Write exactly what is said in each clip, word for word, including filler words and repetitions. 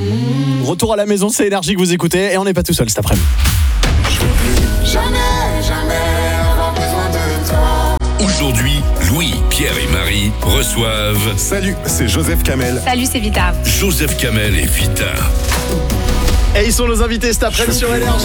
Retour à la maison, c'est Énergie que vous écoutez et on n'est pas tout seul cet après-midi. Jamais, jamais avoir besoin de toi. Aujourd'hui, Louis, Pierre et Marie reçoivent Salut, c'est Joseph Kamel. Salut, c'est Vita. Joseph Kamel et Vita. Et ils sont nos invités cet après-midi sur Énergie.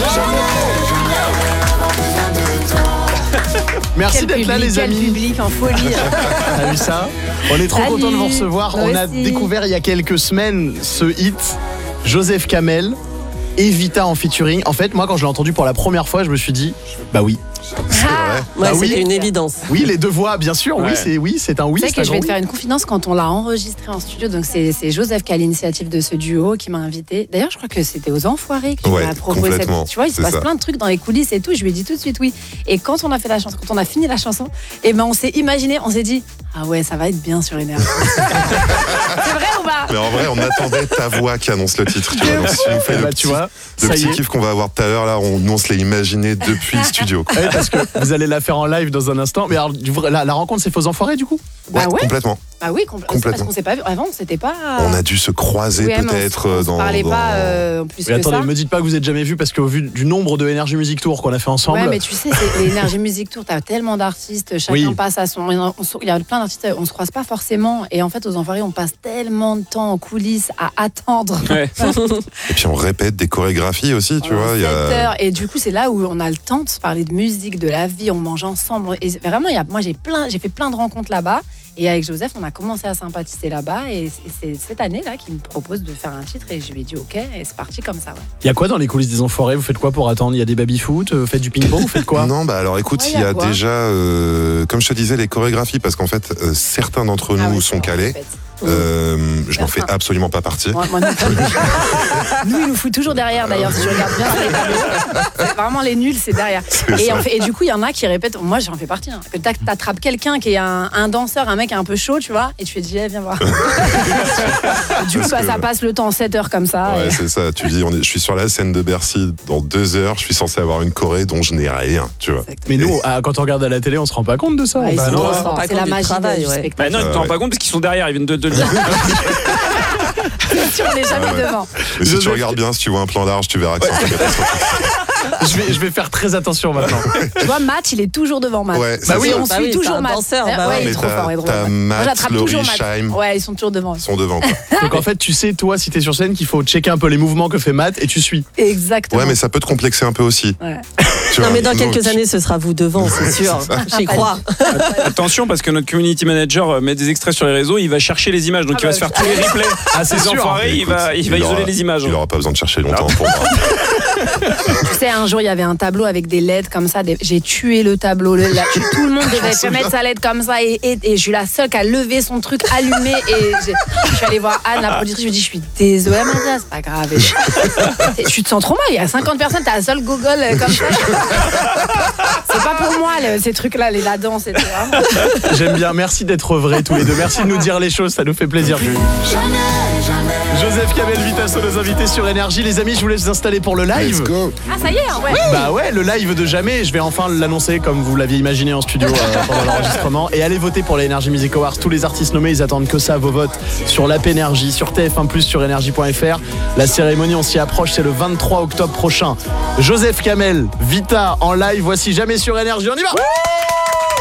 Merci Quel d'être public, là les quel amis. public en folie. T'as vu ça? On est trop Salut. content de vous recevoir. Moi On a aussi. découvert il y a quelques semaines ce hit, Joseph Kamel et Vita en featuring. En fait, moi quand je l'ai entendu pour la première fois, je me suis dit, bah oui. Ah, Bah Ouais, oui. c'était une évidence. Oui, les deux voix, bien sûr. Oui, Ouais. c'est oui, c'est un oui. Tu sais c'est un que je vais grand te oui. faire une confidence quand on l'a enregistré en studio. Donc c'est, c'est Joseph qui a l'initiative de ce duo qui m'a invité. D'ailleurs, je crois que c'était aux Enfoirés qui Ouais, m'a proposé cette. complètement, Tu vois, il se c'est passe ça. plein de trucs dans les coulisses et tout. Je lui ai dit tout de suite oui. Et quand on a fait la chanson, quand on a fini la chanson, et ben on s'est imaginé, on s'est dit ah ouais, ça va être bien sur Énergie. C'est vrai ou pas? Mais en vrai, on attendait ta voix qui annonce le titre. Tu vois, donc si tu nous fais le Bah, petit, tu vois, le ça y petit est. kiff qu'on va avoir tout à l'heure, là, on, nous on se l'est imaginé depuis le studio. Ouais, parce que vous allez la faire en live dans un instant. Mais alors, du vrai- la, la rencontre, c'est Faux Enfoirés du coup? Bah ouais. complètement. Ah oui, compl- Complètement. parce qu'on s'est pas vu. Avant, c'était pas. On a dû se croiser Oui, mais on peut-être se- on se dans. parlait dans- pas euh, plus Mais que attendez, ça. me dites pas que vous êtes jamais vu parce qu'au vu du nombre de Énergie Music Tour qu'on a fait ensemble. Ouais, mais tu sais, c'est l'Énergie Music Tour, t'as tellement d'artistes, chacun Oui. passe à son. on se- Il y a plein d'artistes, on se croise pas forcément. Et en fait, aux Enfoirés, on passe tellement de temps en coulisses à attendre. Ouais. Et puis on répète des chorégraphies aussi, tu pendant vois. il y a- sept heures. Et du coup, c'est là où on a le temps de se parler de musique, de la vie, on mange ensemble. Et vraiment, il y a, moi, j'ai, plein, j'ai fait plein de rencontres là-bas. Et avec Joseph, on a commencé à sympathiser là-bas. Et c'est c'est cette année-là qu'il me propose de faire un titre. Et je lui ai dit OK. Et c'est parti comme ça. Ouais. Il y a quoi dans les coulisses des Enfoirés? Vous faites quoi pour attendre? Il y a des baby-foot? Vous faites du ping-pong? Vous faites quoi? Non, bah alors écoute, Ouais, il y a quoi déjà, euh, comme je te disais, les chorégraphies, parce qu'en fait, euh, certains d'entre nous Ah ouais, sont c'est calés. en fait. Euh, je n'en fais Certains. absolument pas partie. Moi, moi non plus. Nous, il nous fout toujours derrière d'ailleurs, si je regarde bien sur les tableaux. C'est vraiment les nuls, c'est derrière. C'est Et, ça. en fait, et du coup, il y en a qui répètent. Moi, j'en fais partie. Hein. Que t'ac- t'attrapes quelqu'un qui est un, un danseur, un mec un peu chaud, tu vois, et tu fais dis, eh, viens voir. Et du coup, Parce bah, que- ça passe le temps en sept heures comme ça. Ouais, et- c'est ça. Tu dis, on est, je suis sur la scène de Bercy dans deux heures. Je suis censé avoir une choré dont je n'ai rien, tu vois. Mais nous, ah, quand on regarde à la télé, on se rend pas compte de ça. Ouais, Bah c'est non. trop on se rend fort. pas C'est compte la du magie travail, du ouais. spectacle. Bah non, tu t'en rends pas compte parce qu'ils sont derrière, ils viennent de te le dire. Si on n'est jamais Ah ouais. devant. Mais si tu Joseph- regardes bien, si tu vois un plan large, tu verras que c'est un peu catastrophique. Je vais, je vais faire très attention maintenant. Tu vois, Matt, il est toujours devant Matt. Ouais, Bah c'est oui, ça. on Bah suit oui, c'est toujours un Matt. danseur, bah ouais, ouais. il est Mais trop fort, il est t'as, trop t'as fort. Moi, Matt, j'attrape toujours Laurie, Matt. Scheim, Ouais, ils sont toujours devant. ils sont devant. Quoi. Donc en fait, tu sais, toi, si t'es sur scène, qu'il faut checker un peu les mouvements que fait Matt et tu suis. Exactement. Ouais, mais ça peut te complexer un peu aussi. Ouais. Tu Non, vois, mais dans nous, quelques tu- années, ce sera vous devant, c'est sûr. J'y crois. Attention parce que notre community manager euh, met des extraits sur les réseaux, il va chercher les images, donc Ah il va bah, se faire tous les replays. Ah, c'est Ces sûr. enfoirés, il Écoute, va, il va il aura- isoler les images. Il aura pas besoin de chercher longtemps pour voir. Tu sais, un jour, il y avait un tableau avec des L E D comme ça. des- J'ai tué le tableau. Le- la- tout le monde devait se mettre sa L E D comme ça. Et, et, et je suis la seule qui a levé son truc allumé. Et j'ai- je suis allée voir Anne, la productrice. Je lui ai dit, je suis désolée, elle m'a dit, ah, c'est pas grave. Et je, et tu te sens trop mal. Il y a cinquante personnes, t'as la seule gogole euh, comme ça. C'est pas pour moi, le- ces trucs-là, les la danse et tout. Hein. J'aime bien. Merci d'être vrais tous les deux. Merci de nous dire les choses. Ça nous fait plaisir. Joseph Kamel, Vita sont nos invités sur Énergie. Les amis, je vous laisse vous installer pour le live. Let's go. Ah, ça y est, hein, ouais. Bah ouais, le live de jamais. Je vais enfin l'annoncer comme vous l'aviez imaginé en studio euh, pendant l'enregistrement. Et allez voter pour les Energy Music Awards. Tous les artistes nommés, ils attendent que ça, vos votes sur l'app Énergie, sur T F un plus, sur énergie point F R. La cérémonie, on s'y approche, c'est le vingt-trois octobre prochain. Joseph Kamel, Vita en live. Voici jamais sur Énergie. On y va.